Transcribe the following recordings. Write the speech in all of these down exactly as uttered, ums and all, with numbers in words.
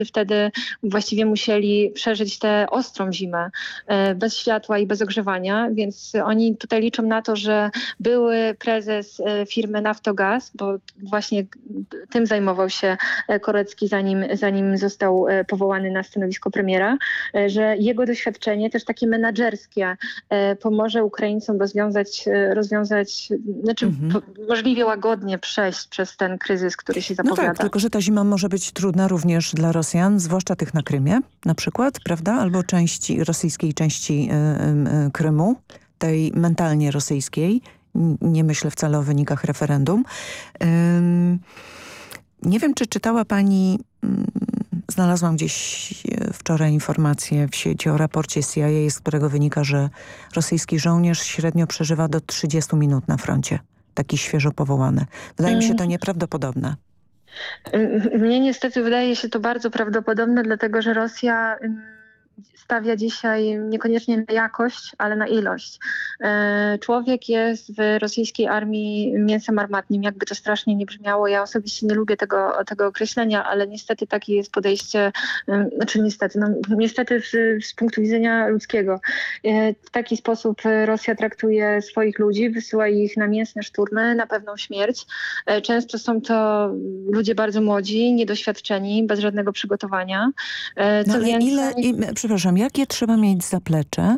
wtedy właściwie musieli przeżyć tę ostrą zimę bez światła i bez ogrzewania, więc oni tutaj liczą na to, że były prezes firmy Naftogaz, bo właśnie tym zajmował się Korecki zanim, zanim został powołany na stanowisko premiera, że jego doświadczenie też takie menadżerskie pomoże Ukraińcom rozwiązać, rozwiązać znaczy mhm. po, możliwie łagodnie przejść przez ten kryzys, który się zapowiada. No tak, tylko że ta zima może być trudna również dla Rosjan, zwłaszcza tych na Krymie na przykład, prawda? Albo części rosyjskiej części y, y, Krymu, tej mentalnie rosyjskiej. Nie myślę wcale o wynikach referendum. Y, nie wiem, czy czytała pani, y, znalazłam gdzieś wczoraj informację w sieci o raporcie C I A, z którego wynika, że rosyjski żołnierz średnio przeżywa do trzydziestu minut na froncie. Taki świeżo powołany. Wydaje mi się to nieprawdopodobne. Mnie niestety wydaje się to bardzo prawdopodobne, dlatego że Rosja stawia dzisiaj niekoniecznie na jakość, ale na ilość. Człowiek jest w rosyjskiej armii mięsem armatnim, jakby to strasznie nie brzmiało. Ja osobiście nie lubię tego, tego określenia, ale niestety takie jest podejście, znaczy niestety, no niestety z, z punktu widzenia ludzkiego. W taki sposób Rosja traktuje swoich ludzi, wysyła ich na mięsne szturmy, na pewną śmierć. Często są to ludzie bardzo młodzi, niedoświadczeni, bez żadnego przygotowania. Co no, więcej... ile, i, przepraszam, jakie trzeba mieć zaplecze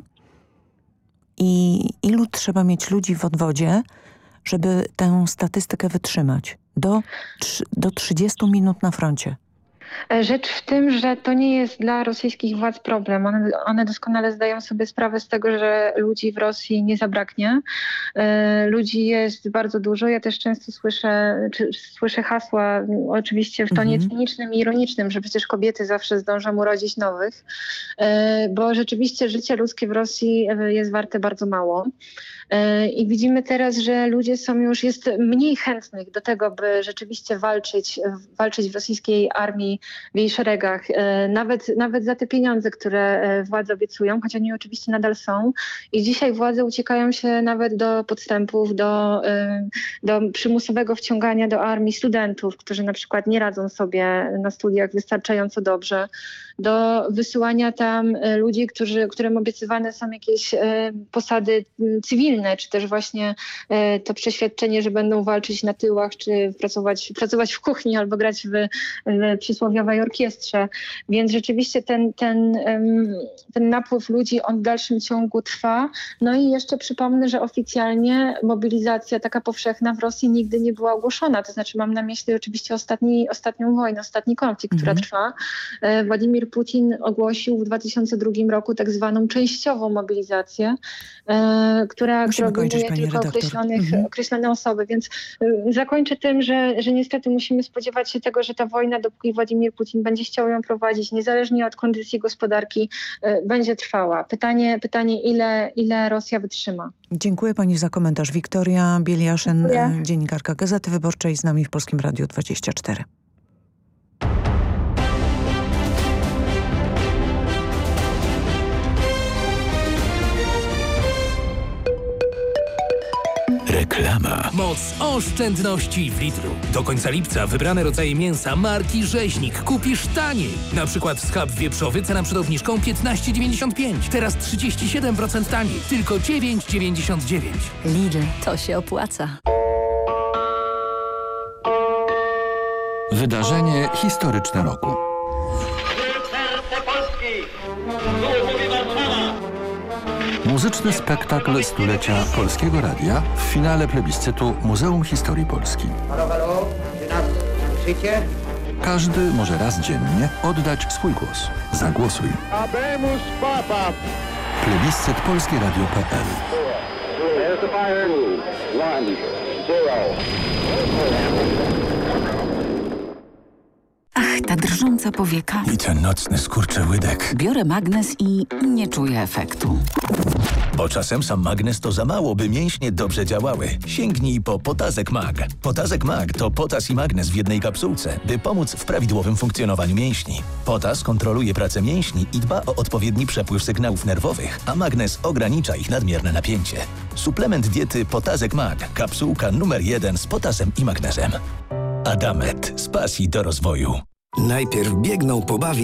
i ilu trzeba mieć ludzi w odwodzie, żeby tę statystykę wytrzymać? Do, do trzydziestu minut na froncie. Rzecz w tym, że to nie jest dla rosyjskich władz problem. One, one doskonale zdają sobie sprawę z tego, że ludzi w Rosji nie zabraknie. E, ludzi jest bardzo dużo. Ja też często słyszę, czy, słyszę hasła, oczywiście w tonie mhm. cynicznym i ironicznym, że przecież kobiety zawsze zdążą urodzić nowych, e, bo rzeczywiście życie ludzkie w Rosji jest warte bardzo mało. I widzimy teraz, że ludzie są już, jest mniej chętnych do tego, by rzeczywiście walczyć, walczyć w rosyjskiej armii, w jej szeregach, nawet, nawet za te pieniądze, które władze obiecują, choć oni oczywiście nadal są. I dzisiaj władze uciekają się nawet do podstępów, do, do przymusowego wciągania do armii studentów, którzy na przykład nie radzą sobie na studiach wystarczająco dobrze, do wysyłania tam ludzi, którzy, którym obiecywane są jakieś posady cywilne, czy też właśnie to przeświadczenie, że będą walczyć na tyłach, czy pracować, pracować w kuchni albo grać w, w przysłowiowej orkiestrze. Więc rzeczywiście ten, ten, ten napływ ludzi, on w dalszym ciągu trwa. No i jeszcze przypomnę, że oficjalnie mobilizacja taka powszechna w Rosji nigdy nie była ogłoszona. To znaczy mam na myśli oczywiście ostatni, ostatnią wojnę, ostatni konflikt, mhm. która trwa. Władimir Putin ogłosił w dwa tysiące drugim roku tak zwaną częściową mobilizację, e, która, która obejmuje tylko określonych, mhm. określone osoby. Więc e, zakończę tym, że, że niestety musimy spodziewać się tego, że ta wojna, dopóki Władimir Putin będzie chciał ją prowadzić, niezależnie od kondycji gospodarki, e, będzie trwała. Pytanie, pytanie ile, ile Rosja wytrzyma. Dziękuję pani za komentarz. Wiktoria Bieliaszyn, Dziękuję. Dziennikarka Gazety Wyborczej, z nami w Polskim Radiu dwadzieścia cztery. Reklama. Moc oszczędności w Lidlu. Do końca lipca wybrane rodzaje mięsa marki Rzeźnik kupisz taniej. Na przykład schab wieprzowy, cena przed obniżką piętnaście dziewięćdziesiąt pięć. Teraz trzydzieści siedem procent taniej. Tylko dziewięć dziewięćdziesiąt dziewięć. Lidl, to się opłaca. Wydarzenie historyczne roku. Muzyczny spektakl stulecia Polskiego Radia w finale plebiscytu Muzeum Historii Polski. Halo, halo, czy nas słyszycie? Każdy może raz dziennie oddać swój głos. Zagłosuj. Abemus Papa. Plebiscyt polskie radio kropka pe el. Ach, ta drżąca powieka. I ten nocny skurczyłydek. Biorę magnes i nie czuję efektu. Bo czasem sam magnes to za mało, by mięśnie dobrze działały. Sięgnij po Potazek Mag. Potazek Mag to potas i magnes w jednej kapsułce, by pomóc w prawidłowym funkcjonowaniu mięśni. Potas kontroluje pracę mięśni i dba o odpowiedni przepływ sygnałów nerwowych, a magnes ogranicza ich nadmierne napięcie. Suplement diety Potazek Mag. Kapsułka numer jeden z potasem i magnezem. Adamet. Z pasji do rozwoju. Najpierw biegną po bawie.